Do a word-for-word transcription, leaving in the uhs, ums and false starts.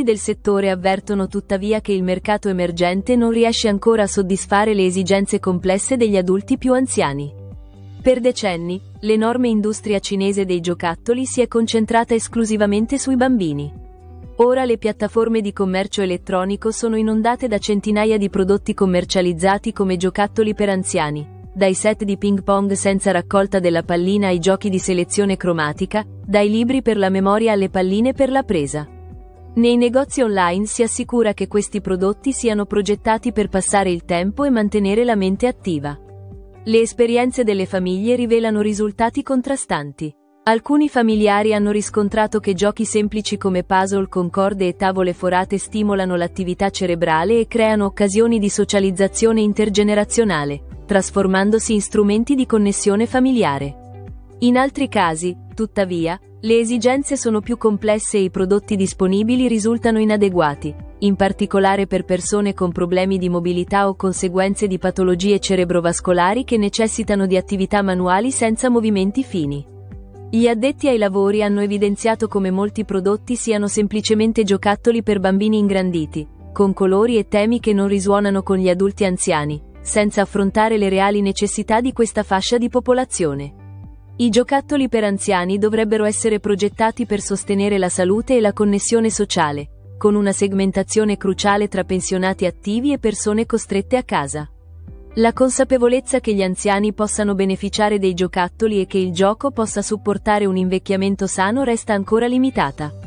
del settore avvertono tuttavia che il mercato emergente non riesce ancora a soddisfare le esigenze complesse degli adulti più anziani. Per decenni, l'enorme industria cinese dei giocattoli si è concentrata esclusivamente sui bambini. Ora le piattaforme di commercio elettronico sono inondate da centinaia di prodotti commercializzati come giocattoli per anziani, dai set di ping pong senza raccolta della pallina ai giochi di selezione cromatica, dai libri per la memoria alle palline per la presa. Nei negozi online si assicura che questi prodotti siano progettati per passare il tempo e mantenere la mente attiva. Le esperienze delle famiglie rivelano risultati contrastanti. Alcuni familiari hanno riscontrato che giochi semplici come puzzle con corde e tavole forate stimolano l'attività cerebrale e creano occasioni di socializzazione intergenerazionale, trasformandosi in strumenti di connessione familiare. In altri casi, tuttavia, le esigenze sono più complesse e i prodotti disponibili risultano inadeguati, in particolare per persone con problemi di mobilità o conseguenze di patologie cerebrovascolari che necessitano di attività manuali senza movimenti fini. Gli addetti ai lavori hanno evidenziato come molti prodotti siano semplicemente giocattoli per bambini ingranditi, con colori e temi che non risuonano con gli adulti anziani, senza affrontare le reali necessità di questa fascia di popolazione. I giocattoli per anziani dovrebbero essere progettati per sostenere la salute e la connessione sociale, con una segmentazione cruciale tra pensionati attivi e persone costrette a casa. La consapevolezza che gli anziani possano beneficiare dei giocattoli e che il gioco possa supportare un invecchiamento sano resta ancora limitata.